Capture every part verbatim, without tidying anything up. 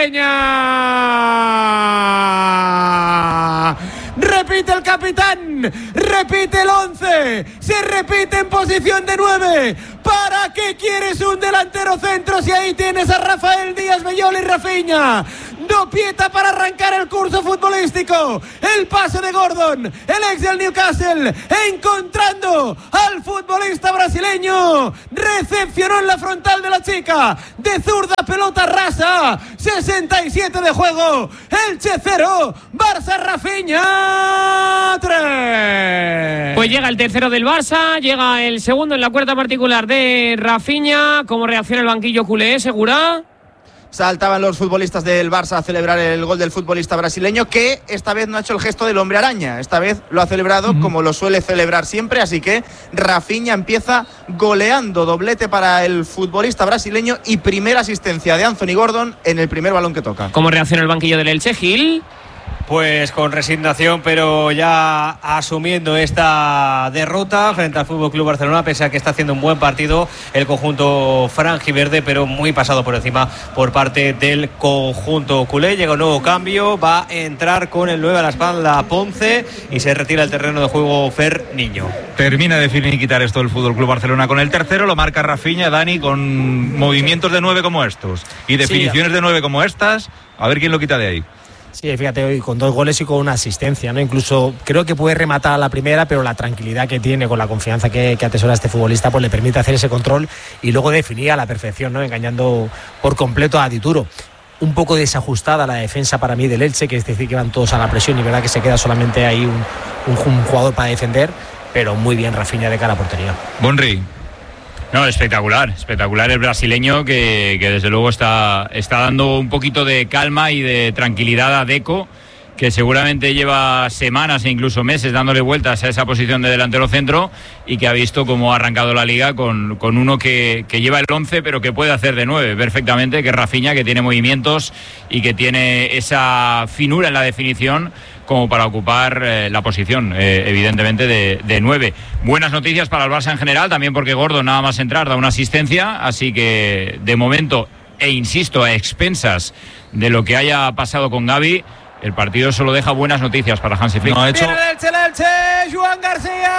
brasileña. Repite el capitán, repite el once, se repite en posición de nueve. ¿Para qué quieres un delantero centro si ahí tienes a Rafael Díaz, Bellol y Rafinha? No pieta para arrancar el curso futbolístico. El pase de Gordon, el ex del Newcastle, encontrando al futbolista brasileño. Recepcionó en la frontal de la chica, de zurda, pelota rasa. sesenta y siete de juego. Elche cero, Barça Rafinha tres. Pues llega el tercero del Barça, llega el segundo en la cuarta particular de Rafinha. ¿Cómo reacciona el banquillo culé, Segura? Saltaban los futbolistas del Barça a celebrar el gol del futbolista brasileño, que esta vez no ha hecho el gesto del hombre araña. Esta vez lo ha celebrado uh-huh. como lo suele celebrar siempre. Así que Rafinha empieza goleando, doblete para el futbolista brasileño y primera asistencia de Anthony Gordon en el primer balón que toca. ¿Cómo reacciona el banquillo del Elche, Gil? Pues con resignación, pero ya asumiendo esta derrota frente al F C Barcelona, pese a que está haciendo un buen partido el conjunto franjiverde, pero muy pasado por encima por parte del conjunto culé. Llega un nuevo cambio, va a entrar con el nueve a la espalda Ponce y se retira el terreno de juego Fer Niño. Termina de finiquitar esto el F C Barcelona con el tercero, lo marca Rafinha, Dani, con movimientos de nueve como estos y definiciones sí, de nueve como estas, a ver quién lo quita de ahí. Sí, fíjate, hoy con dos goles y con una asistencia, ¿no? Incluso creo que puede rematar a la primera, pero la tranquilidad que tiene, con la confianza que, que atesora este futbolista, pues le permite hacer ese control y luego definir a la perfección, ¿no? Engañando por completo a Dituro. Un poco desajustada la defensa para mí del Elche, que es decir, que van todos a la presión y verdad que se queda solamente ahí un, un, un jugador para defender, pero muy bien Rafinha de cara a portería. Bonri. No, espectacular, espectacular el brasileño que, que desde luego está, está dando un poquito de calma y de tranquilidad a Deco, que seguramente lleva semanas e incluso meses dándole vueltas a esa posición de delantero centro y que ha visto cómo ha arrancado la liga con, con uno que, que lleva el once pero que puede hacer de nueve perfectamente, que es Rafinha, que tiene movimientos y que tiene esa finura en la definición como para ocupar eh, la posición, eh, evidentemente, de, de nueve. Buenas noticias para el Barça en general, también porque Gordon nada más entrar da una asistencia, así que de momento, e insisto, a expensas de lo que haya pasado con Gavi, el partido solo deja buenas noticias para Hansi Flick. No ha hecho... Viene el Elche, el Elche, Joan García,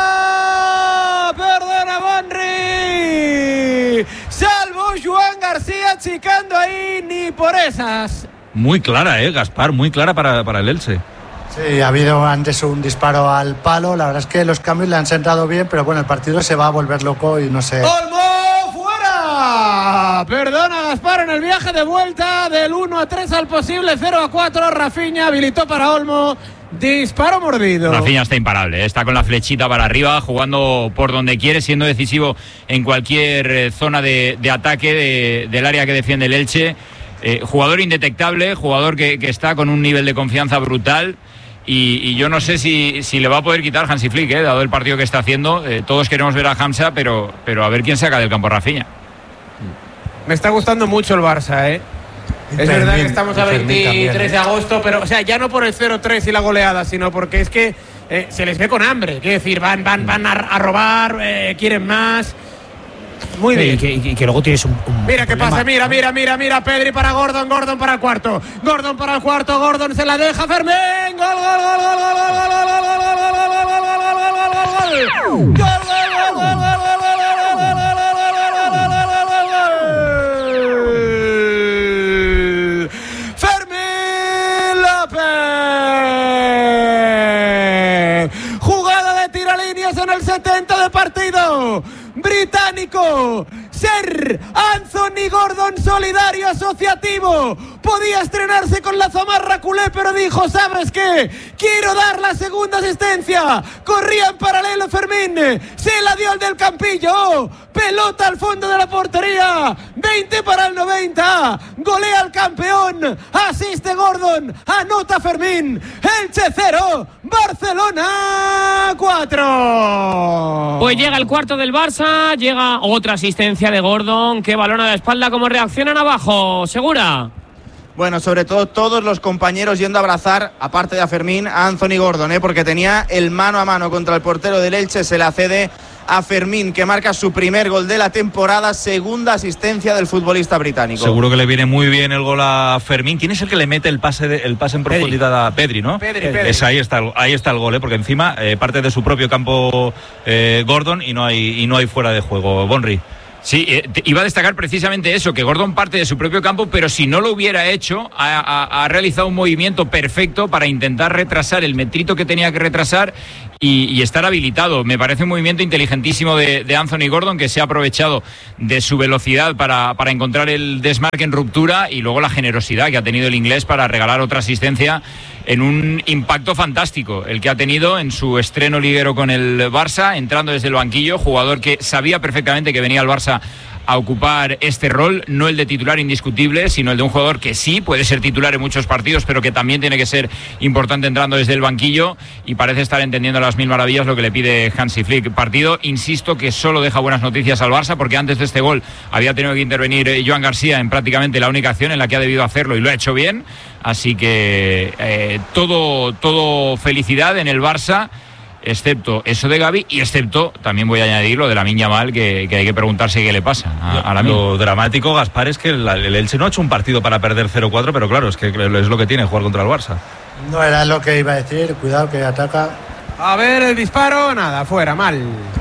perdona Bonri, salvo Joan García chicando ahí, ni por esas. Muy clara, eh, Gaspar, muy clara para, para el Elche. Sí, ha habido antes un disparo al palo, la verdad es que los cambios le han sentado bien, pero bueno, el partido se va a volver loco y no sé... ¡Olmo fuera! Perdona Gaspar, en el viaje de vuelta del uno a tres al posible cero a cuatro, Rafinha habilitó para Olmo, disparo mordido. Rafinha está imparable, está con la flechita para arriba, jugando por donde quiere, siendo decisivo en cualquier zona de, de ataque de, del área que defiende el Elche. Eh, jugador indetectable, jugador que, que está con un nivel de confianza brutal. Y, y yo no sé si, si le va a poder quitar Hansi Flick, eh, dado el partido que está haciendo. Eh, todos queremos ver a Hamza, pero, pero a ver quién saca del campo a Rafinha. Me está gustando mucho el Barça, ¿eh? Es Fermín, verdad que estamos a veintitrés de agosto, pero o sea, ya no por el cero tres y la goleada, sino porque es que eh, se les ve con hambre. Quiero decir, van, van, van a, a robar, eh, quieren más. Muy bien. Y que, y que luego tienes un, un Mira qué pasa, mira, mira, mira, mira, Pedri para Gordon, Gordon para el cuarto, Gordon para el cuarto, Gordon se la deja Fermín, gol, gol, gol, gol, gol, gol, gol, gol, gol, gol, gol, gol, gol, Fermín López, jugada de tiralíneas en el setenta de partido. Británico, ser Anthony Gordon solidario asociativo, podía estrenarse con la zamarra culé, pero dijo, ¿sabes qué? Quiero dar la segunda asistencia. Corría en paralelo Fermín, se la dio al del Campillo, pelota al fondo de la portería, veinte para el noventa, golea al campeón, asiste Gordon, anota Fermín, Elche cero, Barcelona cuatro. Pues llega el cuarto del Barça, llega otra asistencia de Gordon, que balón a la espalda, ¿cómo reaccionan abajo? ¿Segura? Bueno, sobre todo todos los compañeros yendo a abrazar, aparte de a Fermín, a Anthony Gordon, ¿eh? porque tenía el mano a mano contra el portero del Elche, se la cede a Fermín, que marca su primer gol de la temporada, segunda asistencia del futbolista británico. Seguro que le viene muy bien el gol a Fermín. ¿Quién es el que le mete el pase de, el pase en Pedri. profundidad a Pedri, no? Pedri, Pedri. Es, ahí está, ahí está el gol, ¿eh? Porque encima eh, parte de su propio campo eh, Gordon y no hay y no hay fuera de juego. Bonri. Sí, eh, iba a destacar precisamente eso, que Gordon parte de su propio campo, pero si no lo hubiera hecho, ha, ha, ha realizado un movimiento perfecto para intentar retrasar el metrito que tenía que retrasar y, y estar habilitado. Me parece un movimiento inteligentísimo de, de Anthony Gordon, que se ha aprovechado de su velocidad para, para encontrar el desmarque en ruptura, y luego la generosidad que ha tenido el inglés para regalar otra asistencia en un impacto fantástico, el que ha tenido en su estreno liguero con el Barça, entrando desde el banquillo, jugador que sabía perfectamente que venía al Barça a ocupar este rol, no el de titular indiscutible, sino el de un jugador que sí puede ser titular en muchos partidos, pero que también tiene que ser importante entrando desde el banquillo, y parece estar entendiendo a las mil maravillas lo que le pide Hansi Flick. Partido, insisto, que solo deja buenas noticias al Barça, porque antes de este gol había tenido que intervenir Joan García en prácticamente la única acción en la que ha debido hacerlo, y lo ha hecho bien, así que eh, todo, todo felicidad en el Barça, excepto eso de Gavi, y excepto, también voy a añadir lo de Lamine Yamal, que, que hay que preguntarse qué le pasa a, a Lamine. Lo dramático, Gaspar, es que el, el Elche no ha hecho un partido para perder cero cuatro, pero claro, es que es lo que tiene jugar contra el Barça. No era lo que iba a decir, cuidado que ataca. A ver, el disparo, nada, fuera, mal.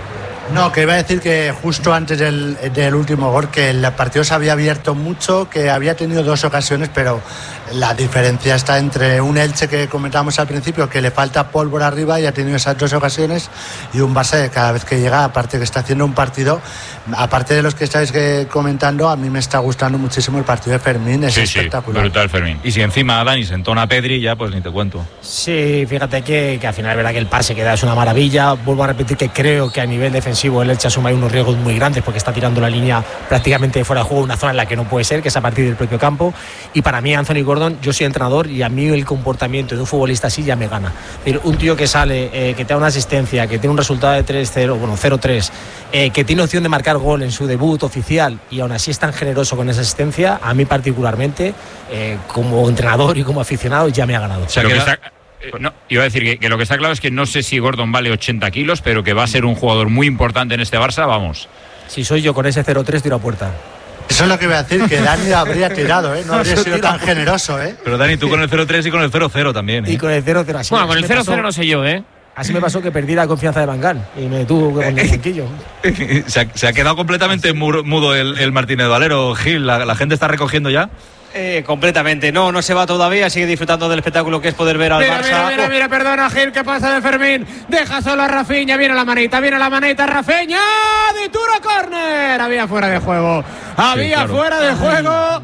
No, que iba a decir que justo antes del, del último gol, que el partido se había abierto mucho, que había tenido dos ocasiones, pero la diferencia está entre un Elche que comentábamos al principio, que le falta pólvora arriba y ha tenido esas dos ocasiones, y un Barça que cada vez que llega, aparte que está haciendo un partido, aparte de los que estáis comentando, a mí me está gustando muchísimo el partido de Fermín, es sí, espectacular. Sí, brutal Fermín. Y si encima Dani se entona a Pedri, ya pues ni te cuento. Sí, fíjate que, que al final es verdad que el pase que da es una maravilla. Vuelvo a repetir que creo que a nivel defensivo el Elche asuma unos riesgos muy grandes, porque está tirando la línea prácticamente de fuera de juego, una zona en la que no puede ser, que es a partir del propio campo. Y para mí Anthony Gordon, yo soy entrenador y a mí el comportamiento de un futbolista así ya me gana. Es decir, un tío que sale, eh, que te da una asistencia, que tiene un resultado de tres cero, bueno, cero tres, eh, que tiene opción de marcar gol en su debut oficial y aún así es tan generoso con esa asistencia, a mí particularmente, eh, como entrenador y como aficionado, ya me ha ganado. O sea, que está... No, iba a decir que, que lo que está claro es que no sé si Gordon vale ochenta kilos, pero que va a ser un jugador muy importante en este Barça, vamos. Si soy yo con ese cero tres, tiro a puerta. Eso es lo que voy a decir, que Dani habría tirado, ¿eh? No habría sido tan generoso, ¿eh? Pero Dani, tú con el cero tres y con el cero cero también, ¿eh? Y con el cero cero así. Bueno, con así el cero cero no sé yo, ¿eh? Así me pasó que perdí la confianza de Van Gaal y me tuvo que poner el banquillo. se, ha, se ha quedado completamente mudo el, el Martínez Valero. Gil, ¿la, la gente está recogiendo ya? Eh, completamente, no, no se va todavía, sigue disfrutando del espectáculo que es poder ver al mira, Barça. Mira, mira, mira, perdona, Gil, ¿qué pasa de Fermín? Deja solo a Rafinha, viene la manita, viene la manita, Rafinha, de Turo Corner, había fuera de juego, había sí, claro. fuera de juego.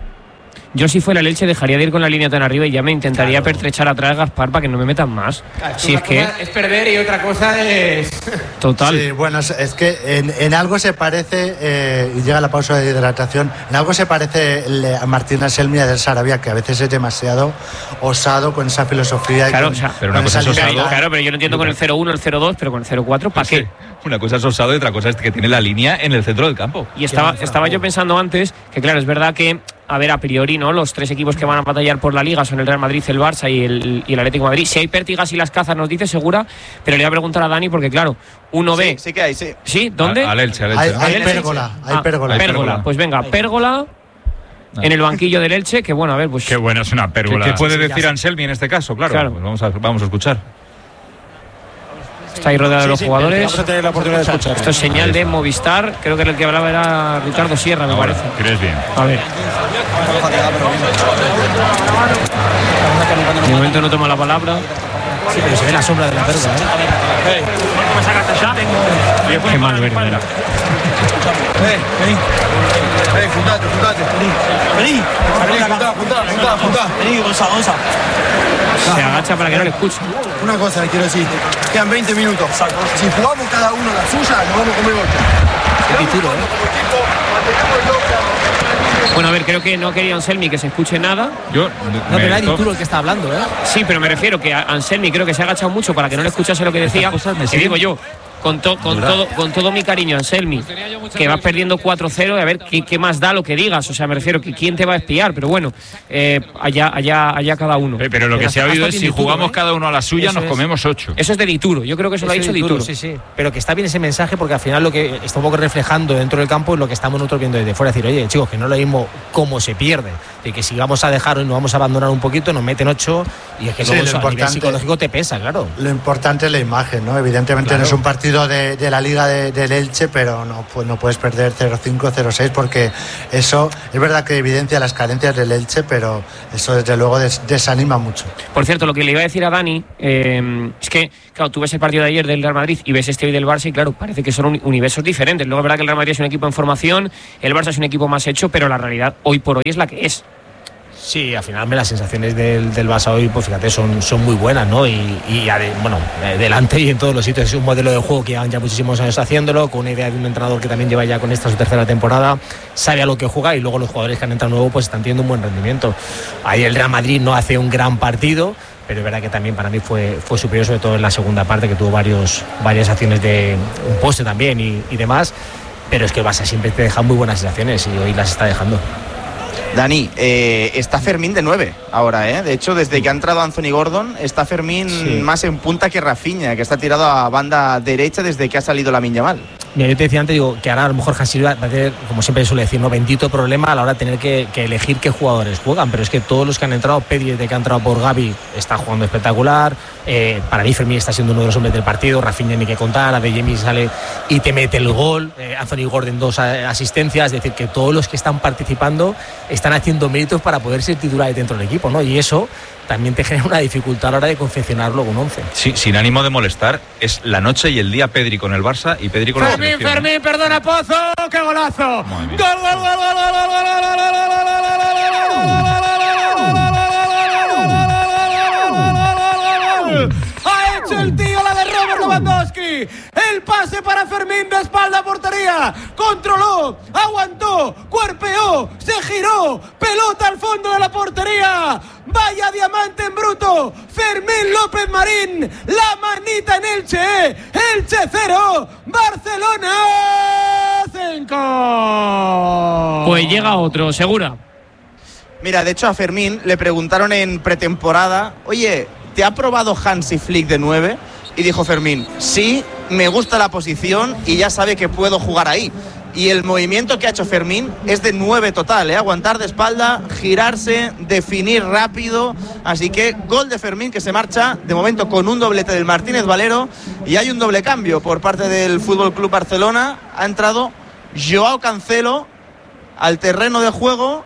Yo si fuera el Elche dejaría de ir con la línea tan arriba y ya me intentaría claro. pertrechar atrás, Gaspar, para que no me metan más. Claro, si es que es perder y otra cosa es... Total. Sí, bueno, es, es que en, en algo se parece, eh, y llega la pausa de hidratación, en algo se parece a Martín Anselmi del Sarabia, que a veces es demasiado osado con esa filosofía. Claro, y con, o sea, pero una cosa es osado. Claro, pero yo no entiendo con el cero uno, el cero dos, pero con el cero cuatro, ¿para qué? Una cosa es osado y otra cosa es que tiene la línea en el centro del campo. Y estaba, estaba yo pensando antes que, claro, es verdad que, a ver, a priori, ¿no? Los tres equipos que van a batallar por la Liga son el Real Madrid, el Barça y el, y el Atlético de Madrid. Si hay pértigas y las cazas, nos dice segura, pero le voy a preguntar a Dani porque, claro, uno ve. Sí, sí que hay, sí. ¿Sí? ¿Dónde? Al Elche, al Elche. Hay, ¿no? hay Elche. pérgola, hay Ah, pérgola. pérgola. Pues venga, pérgola en el banquillo del Elche, que bueno, a ver, pues. Qué buena es una pérgola. ¿Qué, qué puede Sí, decir Anselmi en este caso? Claro, Claro. Pues vamos, a, vamos a escuchar. Está ahí rodeado de los sí, jugadores. Vamos a tener la oportunidad de escuchar. Esto es señal de Movistar. Creo que el que hablaba era Ricardo Sierra, me Ahora, parece. ¿crees bien? A ver. De momento no toma la palabra. Sí, pero se ve la sombra de la pérgola, ¿eh? Qué mal verde era. Vení, vení. Vení, juntate, juntate. Vení. Vení, juntá, juntá, juntá, juntá. Vení, Gonza, Gonza. Se agacha para que no le escuche. Una cosa le quiero decir. Quedan veinte minutos. Si jugamos cada uno la suya, nos vamos a comer ocho. Qué tiro, ¿eh? Bueno, a ver, creo que no quería Anselmi que se escuche nada. Yo, No, pero era Dituro el que está hablando, ¿eh? Sí, pero me refiero que a Anselmi creo que se ha agachado mucho para que no le escuchase lo que decía. Estas cosas me Que siguen- digo yo, con, to, con, todo, con todo mi cariño, Anselmi, que vas perdiendo cuatro cero, y a ver qué, qué más da lo que digas. O sea, me refiero que quién te va a espiar, pero bueno, eh, allá, allá, allá cada uno. Pero, pero lo que se ha oído es si jugamos cada uno a la suya, eso nos comemos ocho. Eso es de Dituro, yo creo que eso, eso lo ha dicho Dituro. Sí, sí. Pero que está bien ese mensaje, porque al final lo que está un poco reflejando dentro del campo es lo que estamos nosotros viendo desde fuera. Decir, oye, chicos, que no es lo mismo cómo se pierde, de que si vamos a dejar y nos vamos a abandonar un poquito, nos meten ocho, y es que sí, luego eso, a nivel psicológico te pesa, claro. Lo importante es la imagen, ¿no? Evidentemente claro. No es un partido de, de la Liga de, del Elche, pero no, pues no puedes perder cero cinco, cero seis, porque eso es verdad que evidencia las carencias del Elche, pero eso desde luego des, desanima mucho. Por cierto, lo que le iba a decir a Dani eh, es que, claro, tú ves el partido de ayer del Real Madrid y ves este hoy del Barça y claro, parece que son un, universos diferentes. Luego es verdad que el Real Madrid es un equipo en formación, el Barça es un equipo más hecho, pero la realidad hoy por hoy es la que es. Sí, al final las sensaciones del, del Barça hoy, pues fíjate, son, son muy buenas, ¿no? Y, y bueno, delante y en todos los sitios es un modelo de juego que llevan ya muchísimos años haciéndolo, con una idea de un entrenador que también lleva ya con esta su tercera temporada, sabe a lo que juega y luego los jugadores que han entrado nuevo pues están teniendo un buen rendimiento. Ahí el Real Madrid no hace un gran partido, pero es verdad que también para mí fue, fue superior, sobre todo en la segunda parte, que tuvo varios, varias acciones de un poste también y, y demás, pero es que el Barça siempre te deja muy buenas sensaciones y hoy las está dejando. Dani, eh, está Fermín de nueve ahora, ¿eh? De hecho, desde que ha entrado Anthony Gordon, está Fermín sí. más en punta que Rafinha, que está tirado a banda derecha desde que ha salido Lamine Yamal. Mira, yo te decía antes, digo, que ahora a lo mejor Hansi va a tener, como siempre suele decir, ¿no? Bendito problema a la hora de tener que, que elegir qué jugadores juegan, pero es que todos los que han entrado, Pedri desde que ha entrado por Gavi está jugando espectacular, eh, para mí Fermín está siendo uno de los hombres del partido, Rafinha ni que contar, Adeyemi sale y te mete el gol, eh, Anthony Gordon dos asistencias, es decir, que todos los que están participando están haciendo méritos para poder ser titulares dentro del equipo, ¿no? Y eso también te genera una dificultad a la hora de confeccionar luego un once. Sí, sin ánimo de molestar, es la noche y el día Pedri con el Barça y Pedri con Fermín, la selección. Fermín, perdona, Pozo, qué golazo. Gol, gol, gol, gol, gol, gol, ha hecho el tío la de Robert Lewandowski. El pase para Fermín de espalda a portería. Controló, aguantó, cuerpeó, se giró. Pelota al fondo de la portería. Vaya diamante en bruto. Fermín López Marín. La manita en Elche. Elche cero. Barcelona cinco. Pues llega otro, segura. Mira, de hecho a Fermín le preguntaron en pretemporada, oye, ¿te ha probado Hansi Flick de nueve? Y dijo Fermín, sí, me gusta la posición y ya sabe que puedo jugar ahí. Y el movimiento que ha hecho Fermín es de nueve total, ¿eh? Aguantar de espalda, girarse, definir rápido. Así que gol de Fermín, que se marcha de momento con un doblete del Martínez Valero. Y hay un doble cambio por parte del F C Barcelona. Ha entrado Joao Cancelo al terreno de juego.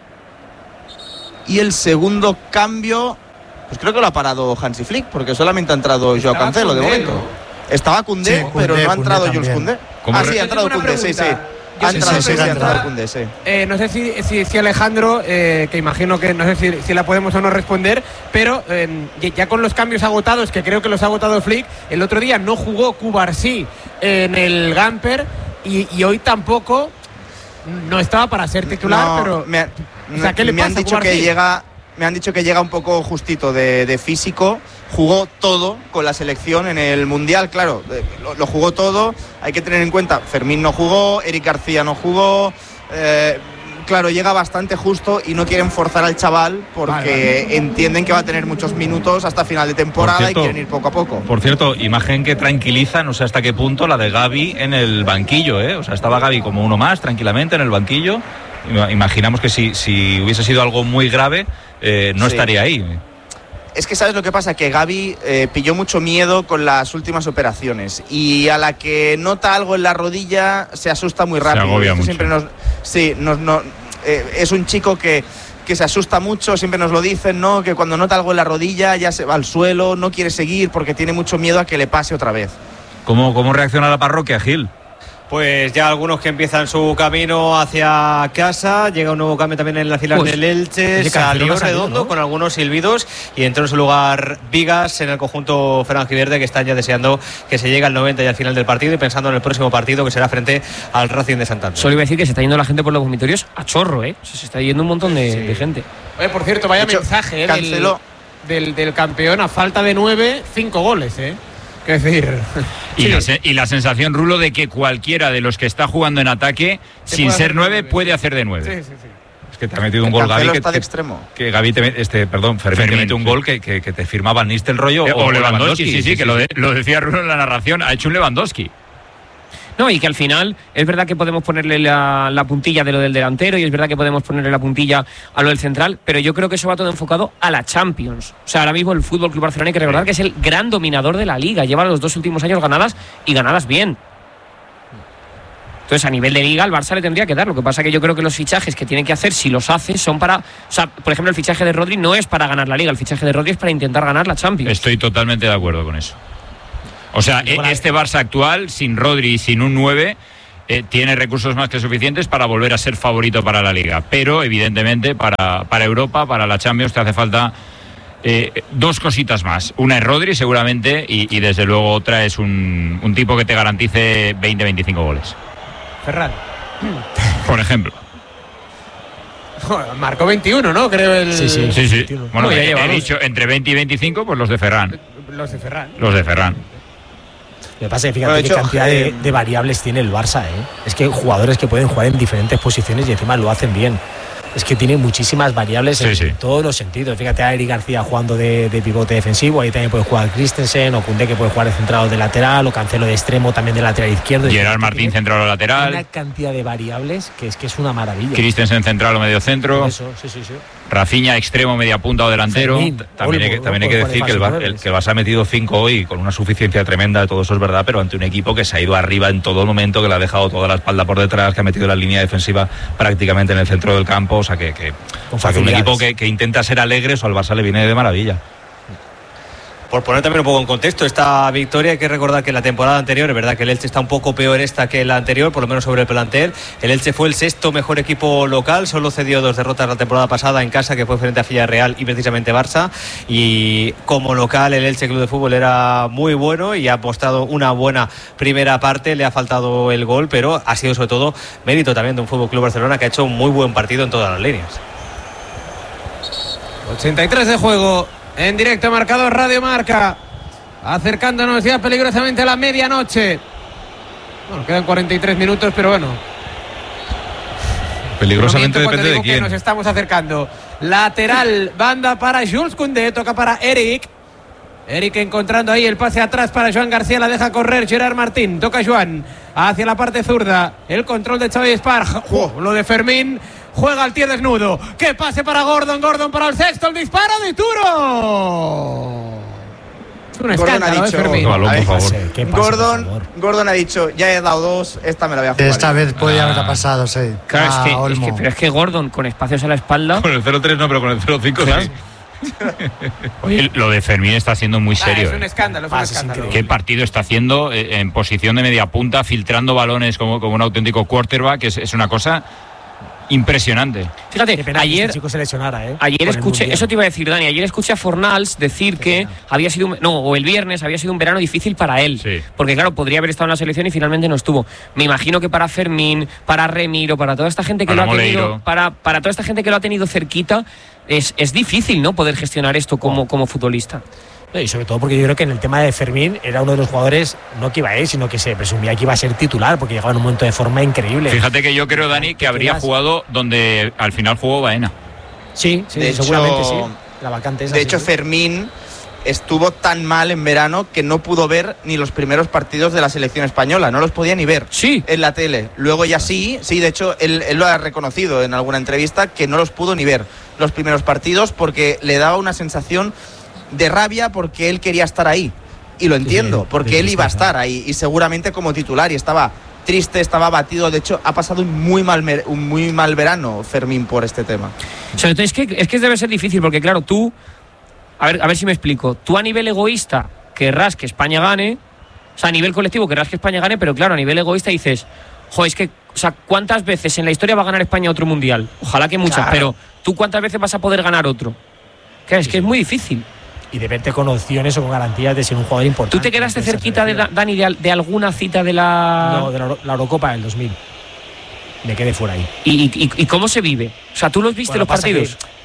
Y el segundo cambio, pues creo que lo ha parado Hansi Flick, porque solamente ha entrado Joao Cancelo de momento. Estaba Koundé, sí, pero no ha entrado Jules Koundé. Ah, sí, ha entrado Koundé, sí, sí. Ha entrado, sí, sí, ha entrado Koundé, sí. Eh, no sé si, si, si Alejandro, eh, que imagino que no sé si, si la podemos o no responder, pero eh, ya con los cambios agotados, que creo que los ha agotado Flick, el otro día no jugó Cubarsí en el Gamper y, y hoy tampoco, no estaba para ser titular, no, pero... Me, o sea, ¿qué le me pasa han dicho que llega, me han dicho que llega un poco justito de, de físico. Jugó todo con la selección en el Mundial, claro, lo, lo jugó todo. Hay que tener en cuenta, Fermín no jugó, Eric García no jugó. Eh, claro, llega bastante justo y no quieren forzar al chaval porque vale, vale. entienden que va a tener muchos minutos hasta final de temporada cierto, y quieren ir poco a poco. Por cierto, imagen que tranquiliza, no sé hasta qué punto, la de Gavi en el banquillo, ¿eh? O sea, estaba Gavi como uno más, tranquilamente en el banquillo. Imaginamos que si, si hubiese sido algo muy grave, eh, no sí. estaría ahí. Es que ¿sabes lo que pasa? Que Gavi eh, pilló mucho miedo con las últimas operaciones y a la que nota algo en la rodilla se asusta muy rápido. Se agobia mucho. Siempre nos, sí, nos, no, eh, es un chico que, que se asusta mucho, siempre nos lo dicen, ¿no? Que cuando nota algo en la rodilla ya se va al suelo, no quiere seguir porque tiene mucho miedo a que le pase otra vez. ¿Cómo, cómo reacciona la parroquia, Gil? Pues ya algunos que empiezan su camino hacia casa. Llega un nuevo cambio también en la fila pues, del Elche. Salió Redondo, ¿no? Con algunos silbidos y entró en su lugar Vigas en el conjunto franjiverde, que están ya deseando que se llegue al noventa y al final del partido y pensando en el próximo partido, que será frente al Racing de Santander. Solo iba a decir que se está yendo la gente por los vomitorios a chorro, ¿eh? O sea, se está yendo un montón de, sí. de gente. Oye, por cierto, vaya de hecho, mensaje, ¿eh? Del, del, del campeón, a falta de nueve, cinco goles, ¿eh? Es decir, y, sí. la, se- y la sensación, Rulo, de que cualquiera de los que está jugando en ataque, Se sin puede ser hacer nueve, nueve. puede hacer de nueve. Sí, sí, sí. Es que te ha metido un El gol Gaby Cancelo que, está de que- extremo. que Gaby te, met- este, perdón, Fermín, Fermín, te mete un sí. gol que, que, que te firmaba Van Nistelrooy o, Eh, o o Lewandowski, sí, sí, sí, que Lo, de- lo decía Rulo en la narración, ha hecho un Lewandowski. No, y que al final es verdad que podemos ponerle la, la puntilla de lo del delantero y es verdad que podemos ponerle la puntilla a lo del central, pero yo creo que eso va todo enfocado a la Champions. O sea, ahora mismo el Fútbol Club Barcelona hay que recordar que es el gran dominador de la Liga, lleva los dos últimos años ganadas y ganadas bien. Entonces, a nivel de Liga, el Barça le tendría que dar. Lo que pasa que yo creo que los fichajes que tiene que hacer, si los hace, son para... O sea, por ejemplo, el fichaje de Rodri no es para ganar la Liga, el fichaje de Rodri es para intentar ganar la Champions. Estoy totalmente de acuerdo con eso. O sea, e- este Barça actual, sin Rodri y sin un nueve, eh, tiene recursos más que suficientes para volver a ser favorito para la Liga. Pero, evidentemente, para, para Europa, para la Champions, te hace falta eh, dos cositas más. Una es Rodri, seguramente, y, y desde luego otra es un, un tipo que te garantice veinte a veinticinco goles. Ferran. Por ejemplo. Marcó veintiuno, ¿no? Creo el... Sí, sí. sí, sí. veintiuno. Bueno, No, ya he, he lleva dos. dicho entre veinte y veinticinco, pues los de Ferran. Los de Ferran. Los de Ferran. Lo que pasa es que fíjate Bueno, de qué hecho, cantidad de, eh, de variables tiene el Barça, ¿eh? Es que jugadores que pueden jugar en diferentes posiciones y encima lo hacen bien. Es que tiene muchísimas variables en, Sí, sí. en todos los sentidos. Fíjate a Eric García jugando de, de pivote defensivo, ahí también puede jugar Christensen, o Koundé que puede jugar de centrado de lateral, o Cancelo de extremo también de lateral izquierdo. Gerard Martín, central o Una lateral. cantidad de variables que es que es una maravilla. Christensen, central o medio centro. Eso, sí, sí, sí. Rafinha, extremo, media punta o delantero. Fermín. También hay que, Olmo, también hay ¿no? que Puede decir que el, jugar Bar- de el, falsos que el Barça ha metido cinco hoy con una suficiencia tremenda, de todo eso es verdad, pero ante un equipo que se ha ido arriba en todo momento, que le ha dejado toda la espalda por detrás, que ha metido la línea defensiva prácticamente en el centro del campo, o sea que, que, o sea, que un facilidades. equipo que, que intenta ser alegre, eso al Barça le viene de maravilla. Por poner también un poco en contexto esta victoria, hay que recordar que la temporada anterior, es verdad que el Elche está un poco peor esta que la anterior, por lo menos sobre el plantel. El Elche fue el sexto mejor equipo local, solo cedió dos derrotas la temporada pasada en casa, que fue frente a Villarreal y precisamente Barça. Y como local el Elche Club de Fútbol era muy bueno y ha mostrado una buena primera parte, le ha faltado el gol, pero ha sido sobre todo mérito también de un Fútbol Club Barcelona que ha hecho un muy buen partido en todas las líneas. ochenta y tres de juego. En directo marcador Radio Marca. Acercándonos ya peligrosamente a la medianoche. Bueno, quedan cuarenta y tres minutos, pero bueno. Peligrosamente No miento cuando depende de digo que quién. nos estamos acercando. Lateral, banda para Jules Koundé, toca para Eric. Eric encontrando ahí el pase atrás para Joan García, la deja correr Gerard Martín, toca Joan hacia la parte zurda, el control de Xavi Esparj, oh, lo de Fermín, juega al tío desnudo, que pase para Gordon, Gordon para el sexto, el disparo de Turo. Es un Gordon escándalo, ha ¿eh, dicho, Fermín? No, Balón, por favor. ¿Qué pasa, por Gordon, favor? Gordon ha dicho, ya he dado dos, esta me la voy a jugar. Esta vez podía Ah. haberla pasado, sí. Claro, Ah, es, que, es Olmo. que, pero es que Gordon, con espacios a la espalda... Con el cero tres no, pero con el cero cinco Claro. sí. Oye, lo de Fermín está siendo muy Ah, serio. es un eh. escándalo, es un Ah, es escándalo. increíble. ¿Qué partido está haciendo eh, en posición de media punta, filtrando balones como, como un auténtico quarterback? Es, es una cosa impresionante. Fíjate, Qué pena que ayer... este chico se lesionara, ¿eh? Ayer Con el escuché, Mundial. eso te iba a decir, Dani, ayer escuché a Fornals decir que había sido, un, no, o el viernes había sido un verano difícil para él, Sí. porque claro, podría haber estado en la selección y finalmente no estuvo. Me imagino que para Fermín, para Remiro, para toda esta gente que Para lo ha tenido, Moleiro. para, para toda esta gente que lo ha tenido cerquita, es, es difícil, ¿no? Poder gestionar esto como, como futbolista. No, y sobre todo porque yo creo que en el tema de Fermín era uno de los jugadores, no que iba a ir, sino que se presumía que iba a ser titular, porque llegaba en un momento de forma increíble. Fíjate que yo creo, Dani, que habría más? jugado donde al final jugó Baena. Sí, sí, De seguramente hecho- sí. La vacante esa, De sí, hecho, sí. Fermín estuvo tan mal en verano que no pudo ver ni los primeros partidos de la selección española, no los podía ni ver Sí. en la tele. Luego ya sí, sí, de hecho él, él lo ha reconocido en alguna entrevista que no los pudo ni ver los primeros partidos porque le daba una sensación de rabia porque él quería estar ahí. Y lo entiendo, sí, porque de él iba a tristeza. estar ahí y seguramente como titular y estaba triste, estaba abatido. De hecho, ha pasado un muy mal, mer- un muy mal verano Fermín por este tema. Sobre todo es que, es que debe ser difícil, porque claro, tú, a ver, a ver si me explico, tú a nivel egoísta querrás que España gane, o sea, a nivel colectivo querrás que España gane, pero claro, a nivel egoísta dices, jo, es que, o sea, ¿cuántas veces en la historia va a ganar España otro mundial? Ojalá que muchas, Claro. pero ¿tú cuántas veces vas a poder ganar otro? Claro, es que es muy difícil. Y de verte con opciones o con garantías de ser un jugador importante. ¿Tú te quedaste en esa cerquita de selección. Da- Dani de, al- de alguna cita de la... No, de la, Euro- la Eurocopa del dos mil. Me quedé fuera ahí. ¿Y, y, y cómo se vive? O sea, ¿tú los viste Bueno, los pasa partidos? que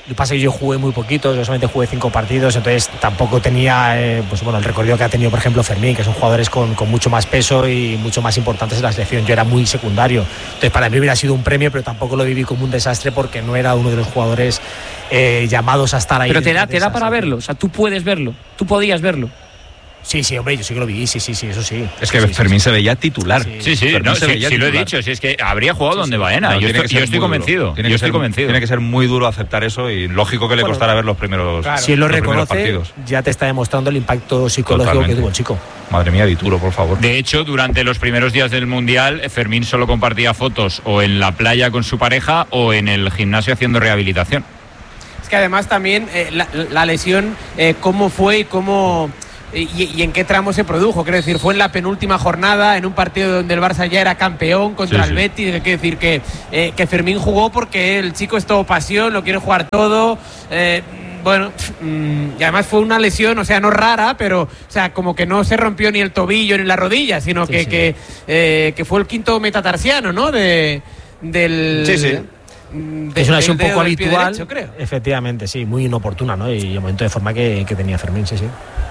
Lo que pasa es que yo jugué muy poquito, yo solamente jugué cinco partidos, entonces tampoco tenía eh, pues bueno, el recorrido que ha tenido, por ejemplo, Fermín, que son jugadores con, con mucho más peso y mucho más importantes en la selección. Yo era muy secundario, entonces para mí hubiera sido un premio, pero tampoco lo viví como un desastre porque no era uno de los jugadores eh, llamados a estar ahí. Pero te da, te da para verlo, o sea, tú puedes verlo, tú podías verlo. Sí, sí, hombre, yo sí que lo vi, sí, sí, sí, eso sí. Es que sí, sí, Fermín sí, se veía titular. Sí, sí, sí, no, sí, sí titular. lo he dicho, si es que habría jugado Sí, donde sí. Baena. No, yo tiene estoy, que ser yo estoy muy convencido. duro. Tiene Yo que estoy ser, convencido. Tiene que ser muy duro aceptar eso y lógico que le Bueno, costara ver los primeros, claro. Si él lo los primeros reconoce, partidos. ya te está demostrando el impacto psicológico Totalmente. que tuvo el chico. Madre mía, Dituro, por favor. De hecho, durante los primeros días del Mundial, Fermín solo compartía fotos o en la playa con su pareja o en el gimnasio haciendo rehabilitación. Es que además también eh, la, la lesión, eh, cómo fue y cómo... Y, y en qué tramo se produjo, quiero decir, fue en la penúltima jornada, en un partido donde el Barça ya era campeón contra Sí, el sí. Betis. Quiero decir que, eh, que Fermín jugó porque el chico es todo pasión, lo quiere jugar todo. Eh, bueno, mmm, y además fue una lesión, o sea, no rara, pero, o sea, como que no se rompió ni el tobillo ni la rodilla, sino Sí, que, sí. que, eh, que fue el quinto metatarsiano, ¿no? De, del. Sí, sí. de- Es una lesión del dedo poco del pie habitual, derecho, creo. efectivamente, sí, muy inoportuna, ¿no? Y el momento de forma que, que tenía Fermín, sí, sí.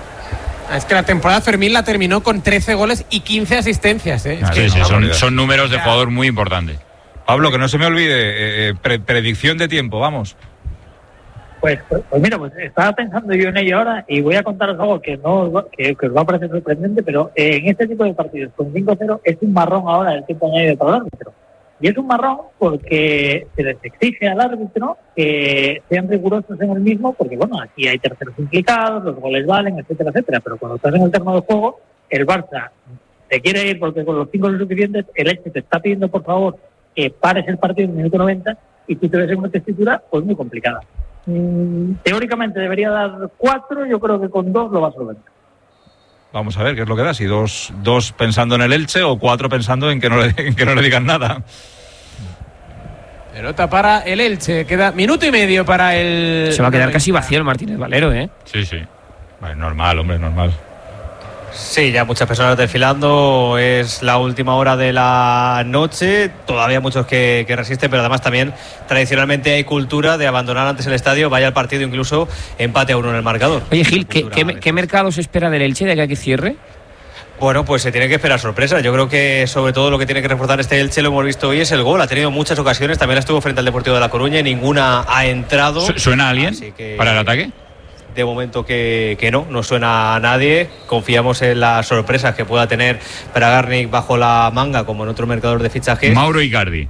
Es que la temporada Fermín la terminó con trece goles y quince asistencias, ¿eh? Es Ah, que, Sí, sí, no, son, no, son números de Ya. jugador muy importantes. Pablo, que no se me olvide, eh, eh, pre- predicción de tiempo, vamos. Pues, pues, pues mira, pues estaba pensando yo en ello ahora y voy a contaros algo que no os va, que, que os va a parecer sorprendente, pero eh, en este tipo de partidos con cinco cero es un marrón ahora el tiempo añadido para el árbitro. Y es un marrón porque se les exige al árbitro que sean rigurosos en el mismo, porque bueno, aquí hay terceros implicados, los goles valen, etcétera, etcétera, pero cuando estás en el terreno de juego, el Barça te quiere ir porque con los cinco goles suficientes, el Elche te está pidiendo por favor que pares el partido en el minuto noventa y tú te ves en una tesitura pues muy complicada. Mm, teóricamente debería dar cuatro, yo creo que con dos lo va a solventar. Vamos a ver qué es lo que da, si dos, dos pensando en el Elche o cuatro pensando en que no le, en que no le digan nada. pelota para el Elche, queda minuto y medio para el... Se va a quedar casi vacío el Martínez Valero, ¿eh? Sí, sí. Vale, normal, hombre, normal. Sí, ya muchas personas desfilando, es la última hora de la noche, todavía muchos que, que resisten, pero además también tradicionalmente hay cultura de abandonar antes el estadio, vaya al partido incluso empate a uno en el marcador. Oye, Gil, ¿qué, Cultura qué, de- qué mercado se espera del Elche de que aquí cierre? Bueno, pues se tiene que esperar sorpresas. Yo creo que sobre todo lo que tiene que reforzar este Elche, lo hemos visto hoy, es el gol. Ha tenido muchas ocasiones, también la estuvo frente al Deportivo de La Coruña y ninguna ha entrado. ¿Su- ¿Suena alguien Así que- para el ataque? De momento que, que no, no suena a nadie. Confiamos en las sorpresas que pueda tener Bragarnik bajo la manga, como en otro mercador de fichajes. Mauro Icardi.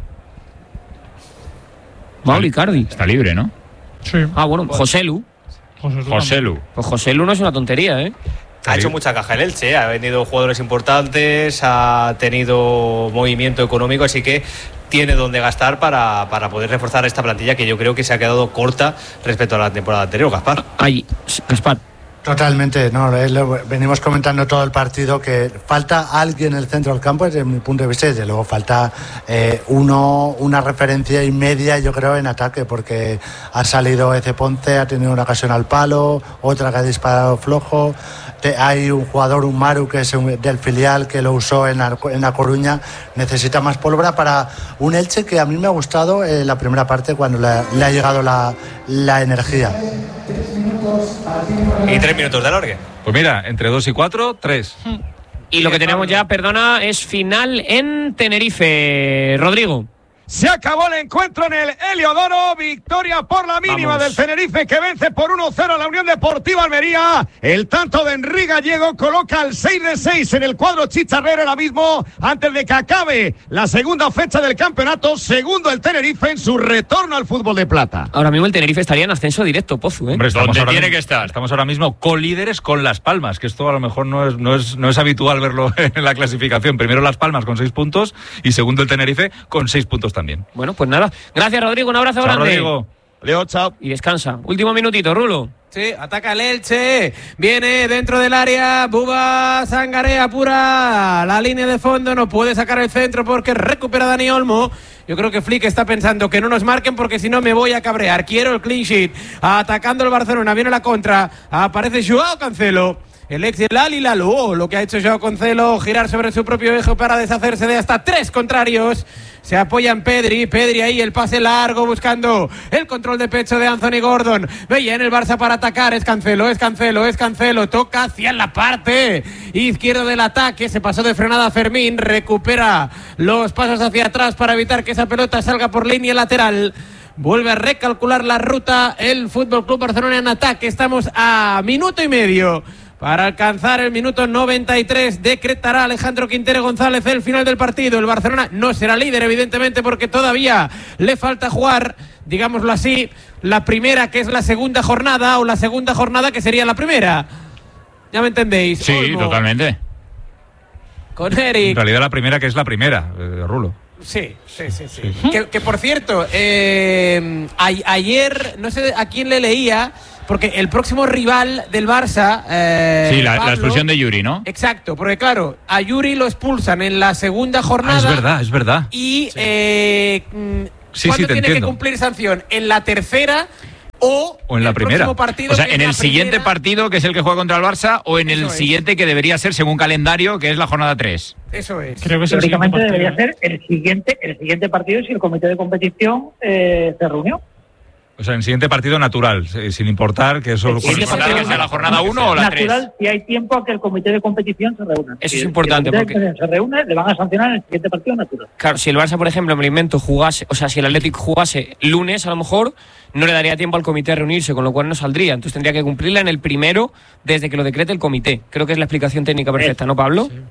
Mauro Icardi. Está libre, ¿no? Sí. Ah, bueno, José Lu. José Lu. Pues José Lu no es una tontería, ¿eh? Ha hecho mucha caja el Elche, ha vendido jugadores importantes, ha tenido movimiento económico, así que tiene donde gastar para, para poder reforzar esta plantilla que yo creo que se ha quedado corta respecto a la temporada anterior, Gaspar. Ahí, Gaspar. Totalmente, no, es lo- venimos comentando todo el partido que falta alguien en el centro del campo desde mi punto de vista, y desde luego falta eh, uno, una referencia y media, yo creo, en ataque, porque ha salido Eze Ponce, ha tenido una ocasión al palo, otra que ha disparado flojo, te- hay un jugador, un Maru, que es un- del filial, que lo usó en la, en la Coruña, necesita más pólvora para un Elche que a mí me ha gustado en la primera parte cuando le, le ha llegado la, la energía. Y tres minutos de alargue. Pues mira, entre dos y cuatro, tres. Y lo que tenemos ya, perdona, es final en Tenerife. Rodrigo. Se acabó el encuentro en el Heliodoro, victoria por la mínima Vamos. del Tenerife, que vence por uno cero a la Unión Deportiva Almería. El tanto de Enrique Gallego coloca el seis de seis en el cuadro chicharrero ahora mismo, antes de que acabe la segunda fecha del campeonato, segundo el Tenerife en su retorno al fútbol de plata. Ahora mismo el Tenerife estaría en ascenso directo, Pozu, ¿eh? Hombre, estamos Donde ahora tiene mismo- que estar. Estamos ahora mismo colíderes con Las Palmas, que esto a lo mejor no es, no es, no es habitual verlo en la clasificación. Primero Las Palmas con seis puntos y segundo el Tenerife con seis puntos también. Bueno, pues nada. Gracias, Rodrigo. Un abrazo Chao, grande. Rodrigo. Adiós, chao. Y descansa. Último minutito, Rulo. Sí, ataca el Elche, viene dentro del área, Buba Sangarea pura la línea de fondo, no puede sacar el centro porque recupera Dani Olmo. Yo creo que Flick está pensando que no nos marquen porque si no me voy a cabrear. Quiero el clean sheet. Atacando el Barcelona, viene la contra, aparece Joao Cancelo. el ex del Al Hilal. Oh, lo que ha hecho Joao Cancelo, girar sobre su propio eje para deshacerse de hasta tres contrarios. Se apoya en Pedri, Pedri ahí, el pase largo buscando el control de pecho de Anthony Gordon. Veía en el Barça para atacar, es Cancelo, es Cancelo, es Cancelo, toca hacia la parte izquierda del ataque, se pasó de frenada Fermín, recupera los pasos hacia atrás para evitar que esa pelota salga por línea lateral. Vuelve a recalcular la ruta el F C Barcelona en ataque, estamos a minuto y medio para alcanzar el minuto noventa y tres. Decretará Alejandro Quintero González el final del partido. El Barcelona no será líder, evidentemente, porque todavía le falta jugar, digámoslo así, la primera, que es la segunda jornada, o la segunda jornada, que sería la primera. ¿Ya me entendéis? Sí, Olmo. Totalmente. Con Eric. En realidad la primera, que es la primera, eh, Rulo. Sí, sí, sí, sí. ¿Sí? Que, que por cierto, eh, a, ayer, no sé a quién le leía, porque el próximo rival del Barça... Eh, sí, la, Pablo, la expulsión de Yuri, ¿no? Exacto, porque claro, a Yuri lo expulsan en la segunda jornada. Ah, es verdad, es verdad. Y sí. eh, sí, ¿cuándo sí, te tiene entiendo. que cumplir sanción? ¿En la tercera o, o en la primera? Partido, o sea, en el la siguiente primera... partido, que es el que juega contra el Barça, o en Eso el es. siguiente, que debería ser según calendario, que es la jornada tres. Eso es. Creo que es Teóricamente el debería ser el siguiente, el siguiente partido si el comité de competición eh, se reunió. O sea, en el siguiente partido natural, sin importar que eso... Sin importar que sea la jornada uno o la tres. Natural si hay tiempo a que el comité de competición se reúna. Eso si es importante. Si el porque se reúne, le van a sancionar en el siguiente partido natural. Claro, si el Barça, por ejemplo, me lo invento, jugase, o sea, si el Athletic jugase lunes, a lo mejor no le daría tiempo al comité de reunirse, con lo cual no saldría. Entonces tendría que cumplirla en el primero desde que lo decrete el comité. Creo que es la explicación técnica perfecta, ¿no, Pablo? Sí.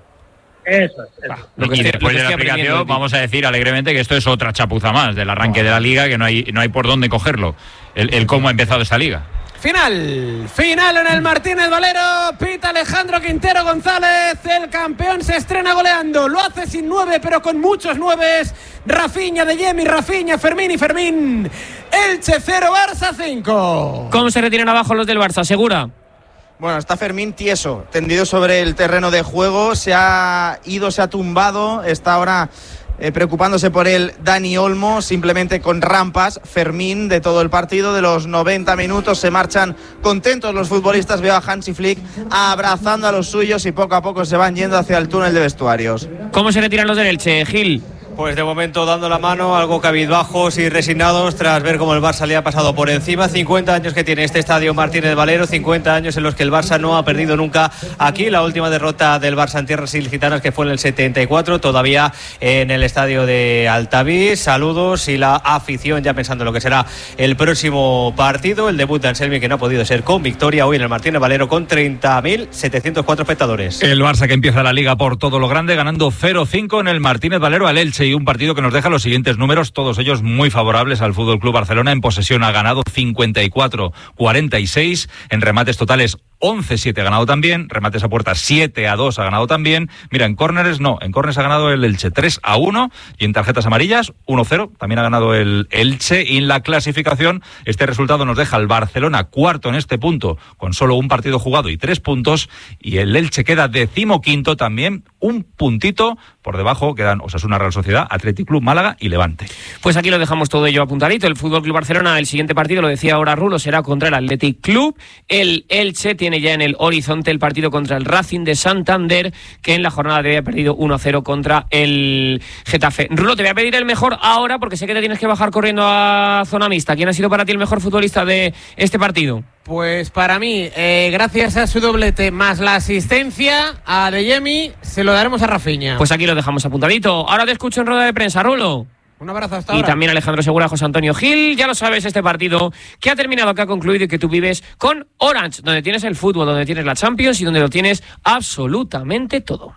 Eso es. Eso. Lo que y estoy, después de la aplicación vamos a decir alegremente que esto es otra chapuza más del arranque de la liga, que no hay, no hay por dónde cogerlo, el, el cómo ha empezado esta liga. Final, final en el Martínez Valero, pita Alejandro Quintero González, el campeón se estrena goleando, lo hace sin nueve pero con muchos nueves, Rafinha, De Jemi, Rafinha, Fermín y Fermín, Elche cero, Barça cinco. ¿Cómo se retiran abajo los del Barça? ¿Segura? Bueno, está Fermín tieso, tendido sobre el terreno de juego, se ha ido, se ha tumbado, está ahora eh, preocupándose por él Dani Olmo, simplemente con rampas. Fermín de todo el partido, de los noventa minutos, se marchan contentos los futbolistas. Veo a Hansi Flick abrazando a los suyos y poco a poco se van yendo hacia el túnel de vestuarios. ¿Cómo se retiran los del Elche, Gil? Pues de momento dando la mano, algo cabizbajos y resignados tras ver cómo el Barça le ha pasado por encima. cincuenta años que tiene este estadio Martínez Valero, cincuenta años en los que el Barça no ha perdido nunca aquí. La última derrota del Barça en tierras ilicitanas, que fue en el setenta y cuatro, todavía en el estadio de Altavix. Saludos y la afición ya pensando en lo que será el próximo partido. El debut de Anselmi, que no ha podido ser con victoria hoy en el Martínez Valero con treinta mil setecientos cuatro espectadores. El Barça, que empieza la liga por todo lo grande, ganando cero cinco en el Martínez Valero al Elche. Y un partido que nos deja los siguientes números, todos ellos muy favorables al F C Barcelona. En posesión ha ganado cincuenta y cuatro cuarenta y seis, en remates totales once siete ha ganado también, remates a puerta siete a dos ha ganado también. Mira, en córneres no, en córneres ha ganado el Elche tres a uno y en tarjetas amarillas uno cero, también ha ganado el Elche. Y en la clasificación este resultado nos deja al Barcelona cuarto en este punto con solo un partido jugado y tres puntos, y el Elche queda decimoquinto también, un puntito por debajo quedan Osasuna, Real Sociedad, Athletic Club, Málaga y Levante. Pues aquí lo dejamos todo ello apuntadito. El F C Barcelona, el siguiente partido, lo decía ahora Rulo, será contra el Athletic Club. El Elche tiene ya en el horizonte el partido contra el Racing de Santander, que en la jornada de hoy ha perdido uno cero contra el Getafe. Rulo, te voy a pedir el mejor ahora, porque sé que te tienes que bajar corriendo a zona mixta. ¿Quién ha sido para ti el mejor futbolista de este partido? Pues para mí, eh, gracias a su doblete más la asistencia a De Jemi, se lo daremos a Rafinha. Pues aquí lo dejamos apuntadito. Ahora te escucho en rueda de prensa, Rulo. Un abrazo hasta y ahora. Y también Alejandro Segura, José Antonio Gil. Ya lo sabes, este partido que ha terminado, que ha concluido y que tú vives con Orange, donde tienes el fútbol, donde tienes la Champions y donde lo tienes absolutamente todo.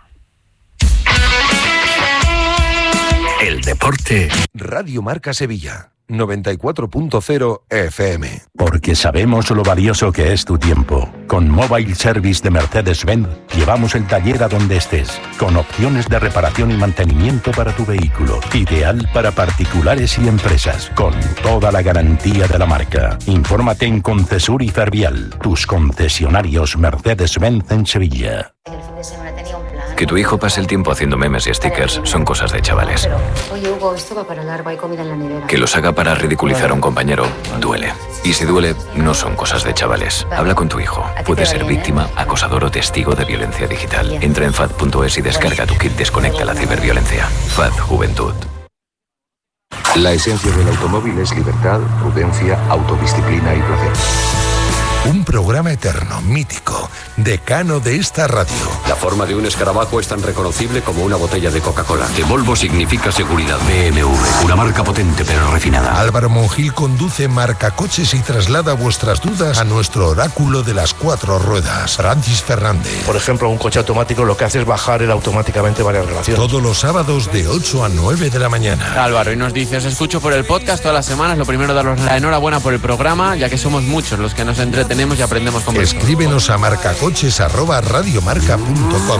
El deporte. Radio Marca Sevilla. noventa y cuatro punto cero F M. Porque sabemos lo valioso que es tu tiempo. Con Mobile Service de Mercedes-Benz llevamos el taller a donde estés, con opciones de reparación y mantenimiento para tu vehículo. Ideal para particulares y empresas, con toda la garantía de la marca. Infórmate en Concesur y Fervial, tus concesionarios Mercedes-Benz en Sevilla. Que tu hijo pase el tiempo haciendo memes y stickers son cosas de chavales. Oye, Hugo, esto va para largo, hay comida en la nevera. Que los haga para ridiculizar a un compañero duele. Y si duele, no son cosas de chavales. Habla con tu hijo. Puede ser víctima, acosador o testigo de violencia digital. Entra en F A D punto es y descarga tu kit Desconecta la ciberviolencia. F A D Juventud. La esencia del automóvil es libertad, prudencia, autodisciplina y placer. Un programa eterno, mítico, decano de esta radio. La forma de un escarabajo es tan reconocible como una botella de Coca-Cola. De Volvo significa seguridad. B M W, una marca potente pero refinada. Álvaro Monjil conduce Marcacoches y traslada vuestras dudas a nuestro oráculo de las cuatro ruedas, Francis Fernández. Por ejemplo, un coche automático lo que hace es bajar él automáticamente varias relaciones. Todos los sábados de ocho a nueve de la mañana. Álvaro, y nos dice, os escucho por el podcast todas las semanas. Lo primero, daros la enhorabuena por el programa, ya que somos muchos los que nos entretenemos y aprendemos con vosotros. Escríbenos a marcacoches arroba radiomarca punto com.